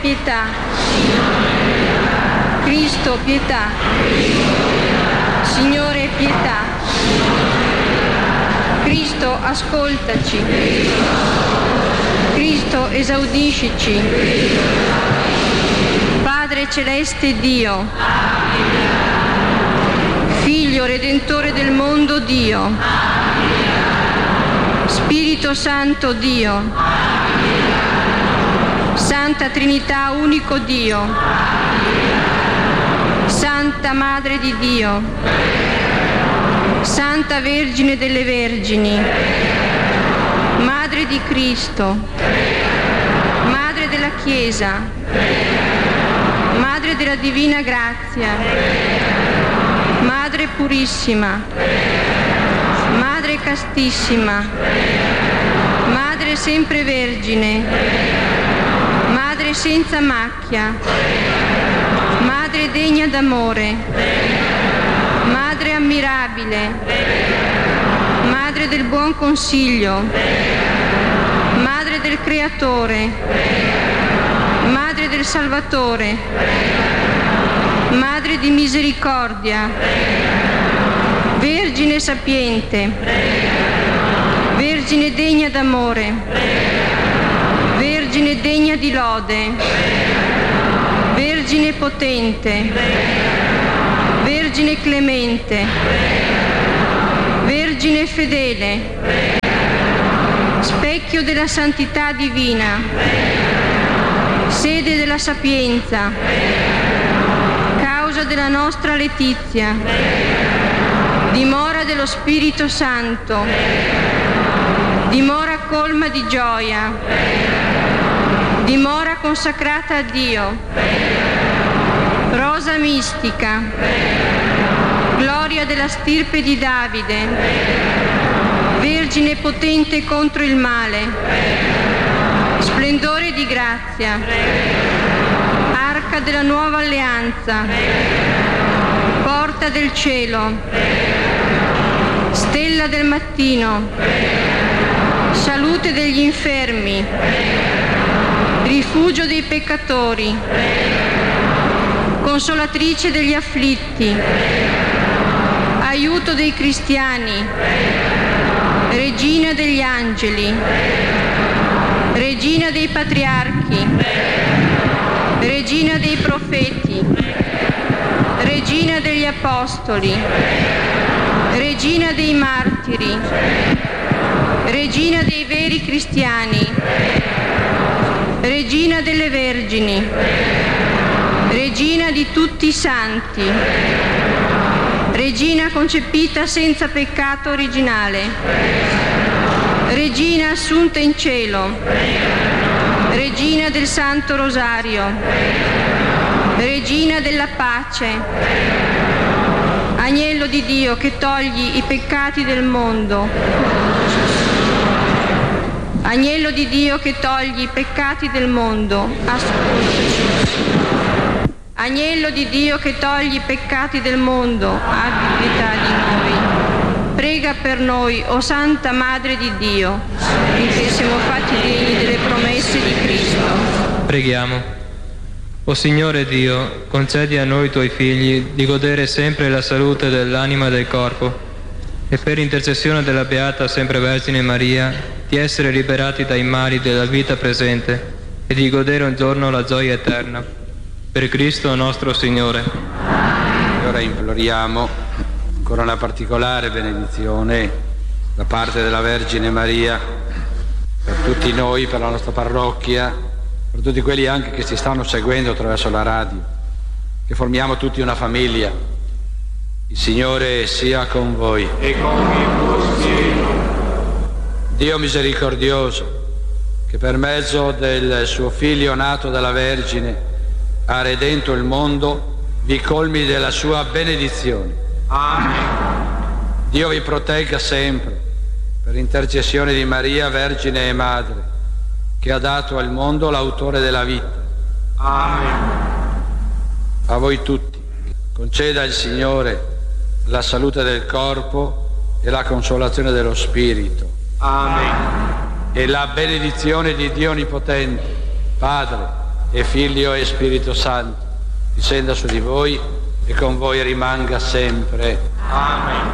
pietà. Cristo, pietà. Signore, pietà. Cristo, ascoltaci. Cristo, esaudiscici. Padre celeste Dio, Figlio Redentore del mondo Dio, Spirito Santo Dio, Santa Trinità unico Dio, Santa Madre di Dio, Santa Vergine delle Vergini, Madre di Cristo, Madre della Chiesa, Madre della Divina Grazia, Madre Purissima, Madre Castissima, Madre Sempre Vergine, Madre senza macchia, Madre degna d'amore, Madre ammirabile, Madre del buon consiglio, Madre del Creatore, Madre del Salvatore, Madre di misericordia, Vergine sapiente, Vergine degna d'amore, Vergine degna di lode, Vergine potente, Vergine clemente, Vergine fedele, specchio della santità divina, sede della sapienza, causa della nostra letizia, dimora dello Spirito Santo, dimora colma di gioia, dimora consacrata a Dio, rosa mistica, gloria della stirpe di Davide, Vergine potente contro il male, splendore di grazia, arca della nuova alleanza, porta del cielo, stella del mattino, salute degli infermi, rifugio dei peccatori, consolatrice degli afflitti, aiuto dei cristiani, regina degli angeli, regina dei patriarchi, regina dei profeti, regina degli apostoli, regina dei martiri, regina dei veri cristiani, regina delle vergini, regina di tutti i santi, regina concepita senza peccato originale, regina assunta in cielo, regina del Santo Rosario, regina della pace, agnello di Dio che togli i peccati del mondo, agnello di Dio che togli i peccati del mondo, ascoltaci. Agnello di Dio che togli i peccati del mondo, abbi pietà di noi. Prega per noi, o Santa Madre di Dio, finché siamo fatti degni delle promesse di Cristo. Preghiamo. O Signore Dio, concedi a noi tuoi figli di godere sempre la salute dell'anima e del corpo, e per intercessione della Beata Sempre Vergine Maria, di essere liberati dai mali della vita presente e di godere un giorno la gioia eterna. Per Cristo nostro Signore. E ora imploriamo ancora una particolare benedizione da parte della Vergine Maria per tutti noi, per la nostra parrocchia, per tutti quelli anche che ci stanno seguendo attraverso la radio, che formiamo tutti una famiglia. Il Signore sia con voi. E con il tuo spirito. Dio misericordioso, che per mezzo del suo Figlio nato dalla Vergine ha redento il mondo, vi colmi della sua benedizione. Amen. Dio vi protegga sempre, per intercessione di Maria, Vergine e Madre, che ha dato al mondo l'autore della vita. Amen. A voi tutti conceda il Signore la salute del corpo e la consolazione dello spirito. Amen. E la benedizione di Dio Onnipotente, Padre e Figlio e Spirito Santo, discenda su di voi e con voi rimanga sempre. Amen.